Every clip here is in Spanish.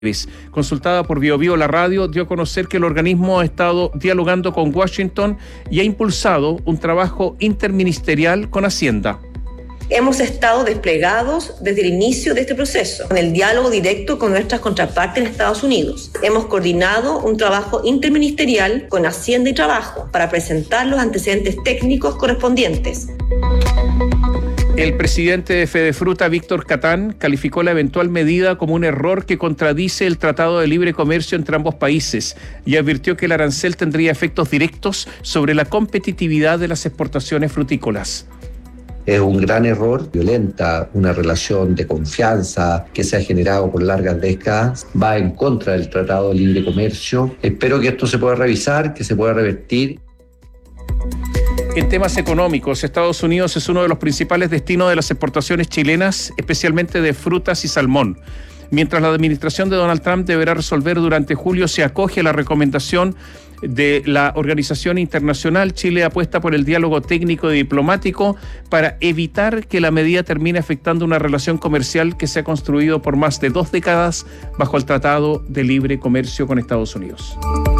Consultada por BioBio La Radio, dio a conocer que el organismo ha estado dialogando con Washington y ha impulsado un trabajo interministerial con Hacienda. Hemos estado desplegados desde el inicio de este proceso, en el diálogo directo con nuestras contrapartes en Estados Unidos. Hemos coordinado un trabajo interministerial con Hacienda y Trabajo para presentar los antecedentes técnicos correspondientes. El presidente de Fedefruta, Víctor Catán, calificó la eventual medida como un error que contradice el Tratado de Libre Comercio entre ambos países y advirtió que el arancel tendría efectos directos sobre la competitividad de las exportaciones frutícolas. Es un gran error, violenta una relación de confianza que se ha generado por largas décadas, va en contra del Tratado de Libre Comercio. Espero que esto se pueda revisar, que se pueda revertir. En temas económicos, Estados Unidos es uno de los principales destinos de las exportaciones chilenas, especialmente de frutas y salmón. Mientras la administración de Donald Trump deberá resolver durante julio si acoge a la recomendación de la organización internacional, Chile apuesta por el diálogo técnico y diplomático para evitar que la medida termine afectando una relación comercial que se ha construido por más de 2 décadas bajo el Tratado de Libre Comercio con Estados Unidos.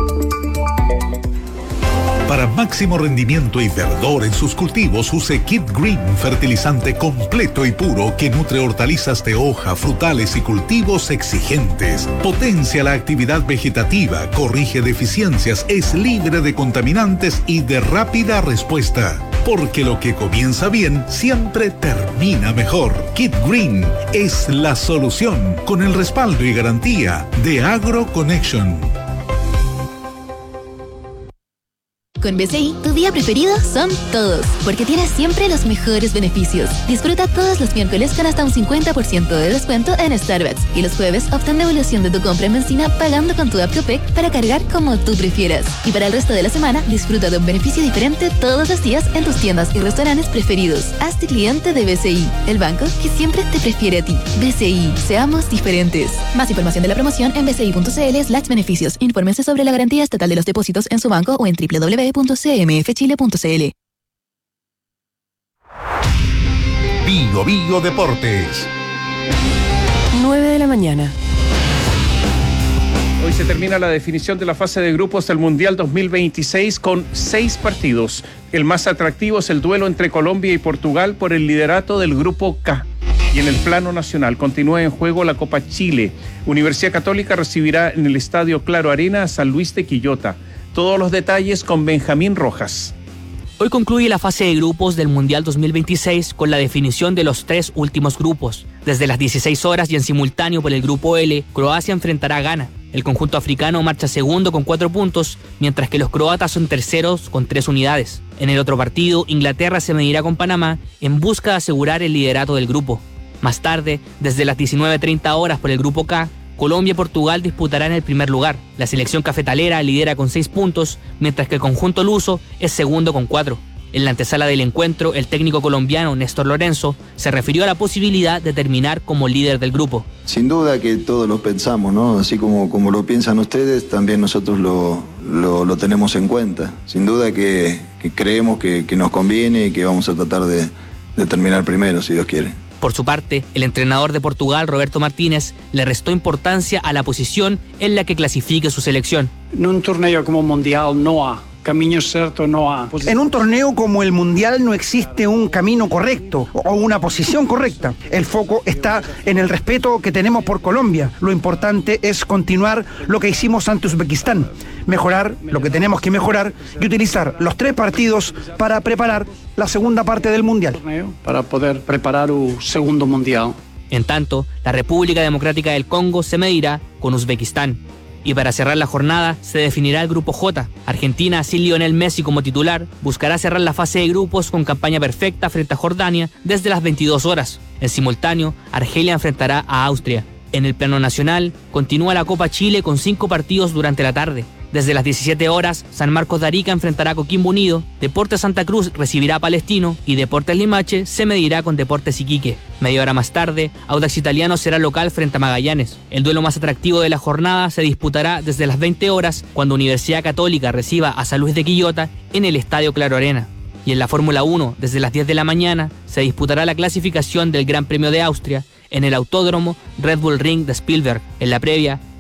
Para máximo rendimiento y verdor en sus cultivos, use Kit Green, fertilizante completo y puro que nutre hortalizas de hoja, frutales y cultivos exigentes. Potencia la actividad vegetativa, corrige deficiencias, es libre de contaminantes y de rápida respuesta. Porque lo que comienza bien siempre termina mejor. Kit Green es la solución con el respaldo y garantía de AgroConnection. Con BCI, tu día preferido son todos, porque tienes siempre los mejores beneficios. Disfruta todos los miércoles con hasta un 50% de descuento en Starbucks y los jueves obtén devolución de tu compra en benzina pagando con tu app Copec para cargar como tú prefieras. Y para el resto de la semana, disfruta de un beneficio diferente todos los días en tus tiendas y restaurantes preferidos. Hazte cliente de BCI, el banco que siempre te prefiere a ti. BCI, seamos diferentes. Más información de la promoción en bci.cl/beneficios. Infórmense sobre la garantía estatal de los depósitos en su banco o en www.cmfchile.cl. BioBio Deportes. 9 de la mañana. Hoy se termina la definición de la fase de grupos del Mundial 2026 con 6 partidos. El más atractivo es el duelo entre Colombia y Portugal por el liderato del Grupo K. Y en el plano nacional continúa en juego la Copa Chile. Universidad Católica recibirá en el Estadio Claro Arena a San Luis de Quillota. Todos los detalles con Benjamín Rojas. Hoy concluye la fase de grupos del Mundial 2026 con la definición de los 3 últimos grupos. Desde las 16 horas y en simultáneo por el Grupo L, Croacia enfrentará a Ghana. El conjunto africano marcha segundo con 4 puntos, mientras que los croatas son terceros con 3 unidades. En el otro partido, Inglaterra se medirá con Panamá en busca de asegurar el liderato del grupo. Más tarde, desde las 19:30 horas por el Grupo K, Colombia y Portugal disputarán el primer lugar. La selección cafetalera lidera con 6 puntos, mientras que el conjunto luso es segundo con 4. En la antesala del encuentro, el técnico colombiano Néstor Lorenzo se refirió a la posibilidad de terminar como líder del grupo. Sin duda que todos lo pensamos, ¿no? Así como lo piensan ustedes, también nosotros lo tenemos en cuenta. Sin duda que creemos que nos conviene y que vamos a tratar de terminar primero, si Dios quiere. Por su parte, el entrenador de Portugal, Roberto Martínez, le restó importancia a la posición en la que clasifique su selección. En un torneo como Mundial no hay camino cierto, no hay. En un torneo como el Mundial no existe un camino correcto o una posición correcta. El foco está en el respeto que tenemos por Colombia. Lo importante es continuar lo que hicimos ante Uzbekistán, mejorar lo que tenemos que mejorar y utilizar los 3 partidos para preparar la segunda parte del Mundial. Para poder preparar un segundo Mundial. En tanto, la República Democrática del Congo se medirá con Uzbekistán. Y para cerrar la jornada, se definirá el Grupo J. Argentina, sin Lionel Messi como titular, buscará cerrar la fase de grupos con campaña perfecta frente a Jordania desde las 22 horas. En simultáneo, Argelia enfrentará a Austria. En el plano nacional, continúa la Copa Chile con 5 partidos durante la tarde. Desde las 17 horas, San Marcos de Arica enfrentará a Coquimbo Unido, Deportes Santa Cruz recibirá a Palestino y Deportes Limache se medirá con Deportes Iquique. Media hora más tarde, Audax Italiano será local frente a Magallanes. El duelo más atractivo de la jornada se disputará desde las 20 horas cuando Universidad Católica reciba a San Luis de Quillota en el Estadio Claro Arena. Y en la Fórmula 1, desde las 10 de la mañana, se disputará la clasificación del Gran Premio de Austria, en el Autódromo Red Bull Ring de Spielberg. En la previa,